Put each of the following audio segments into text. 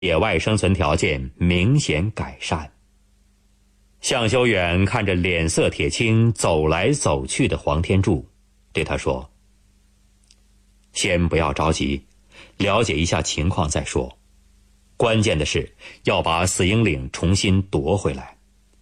野外生存条件明显改善。向修远看着脸色铁青走来走去的黄天柱，对他说：先不要着急，了解一下情况再说，关键的是要把死鹰岭重新夺回来。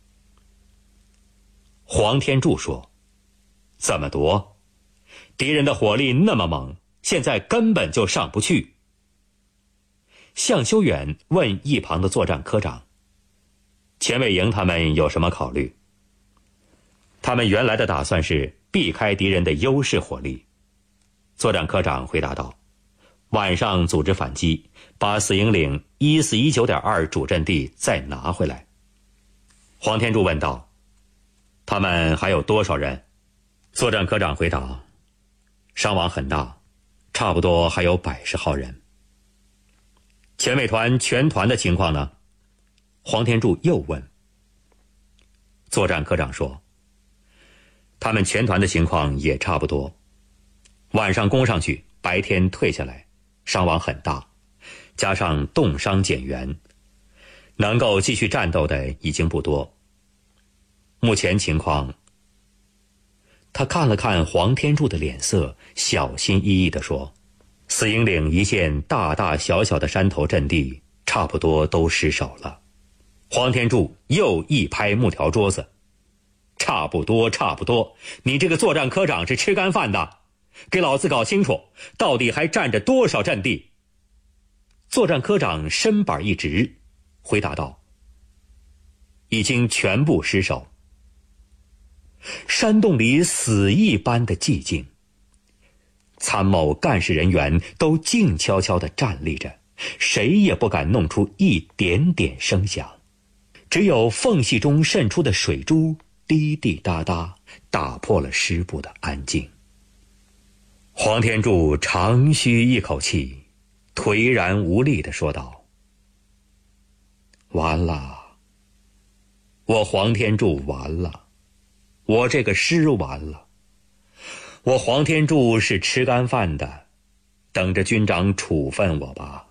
黄天柱说：怎么夺？敌人的火力那么猛，现在根本就上不去。向修远问一旁的作战科长：钱伟营他们有什么考虑？他们原来的打算是避开敌人的优势火力。作战科长回答道：晚上组织反击，把死鹰岭1419.2主阵地再拿回来。黄天柱问道：他们还有多少人？作战科长回答：伤亡很大，差不多还有110号人。前卫团全团的情况呢？黄天柱又问。作战科长说：他们全团的情况也差不多，晚上攻上去，白天退下来，伤亡很大，加上冻伤减员，能够继续战斗的已经不多。目前情况，他看了看黄天柱的脸色，小心翼翼地说：死鹰岭一线大大小小的山头阵地差不多都失守了。黄天柱又一拍木条桌子：差不多差不多，你这个作战科长是吃干饭的，给老子搞清楚，到底还占着多少阵地？作战科长身板一直，回答道：已经全部失守。山洞里死一般的寂静，参谋干事人员都静悄悄地站立着，谁也不敢弄出一点点声响，只有缝隙中渗出的水珠滴滴答答，打破了师部的安静。黄天柱长吁一口气，颓然无力地说道：完了，我黄天柱完了，我这个师完了。我黄天柱是吃干饭的，等着军长处分我吧。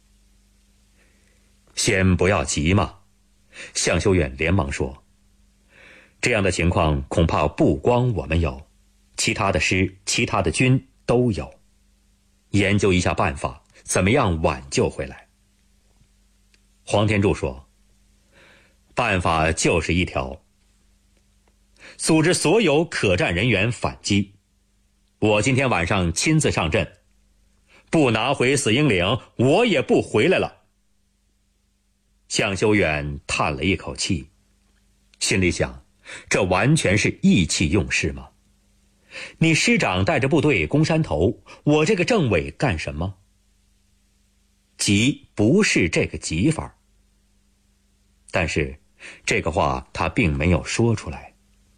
先不要急嘛，向修远连忙说，这样的情况恐怕不光我们有，其他的师、其他的军都有，研究一下办法，怎么样挽救回来。黄天柱说，办法就是一条，组织所有可战人员反击。我今天晚上亲自上阵，不拿回死鹰岭，我也不回来了。向修远叹了一口气，心里想，这完全是意气用事吗？你师长带着部队攻山头，我这个政委干什么？急不是这个急法，但是这个话他并没有说出来。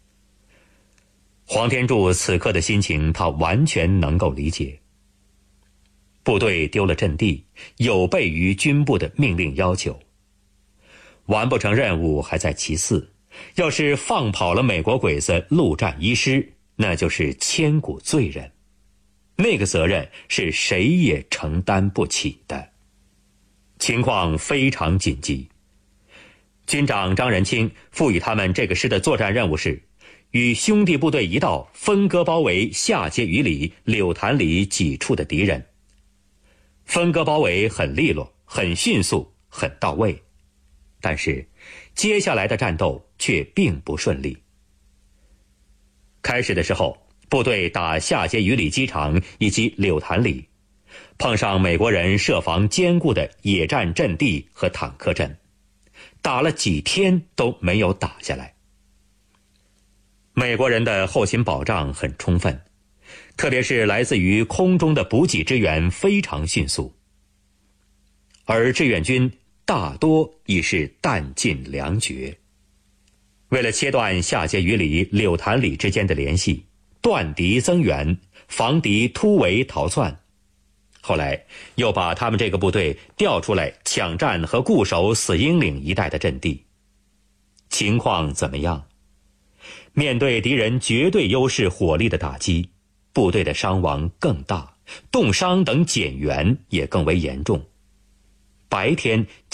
黄天柱此刻的心情他完全能够理解。部队丢了阵地，有悖于军部的命令要求，完不成任务还在其次，要是放跑了美国鬼子陆战一师，那就是千古罪人，那个责任是谁也承担不起的。情况非常紧急，军长张仁清赋予他们这个师的作战任务是与兄弟部队一道分割包围下碣隅里、柳潭里几处的敌人。分割包围很利落，很迅速，很到位，但是接下来的战斗却并不顺利。开始的时候，部队打下碣隅里机场以及柳潭里，碰上美国人设防坚固的野战阵地和坦克阵，打了几天都没有打下来。美国人的后勤保障很充分，特别是来自于空中的补给支援非常迅速，而志愿军大多已是弹尽粮绝。为了切断下碣隅里、柳潭里之间的联系，断敌增援，防敌突围逃窜，后来又把他们这个部队调出来抢占和固守死鹰岭一带的阵地。情况怎么样？面对敌人绝对优势火力的打击，部队的伤亡更大，冻伤等减员也更为严重。 白天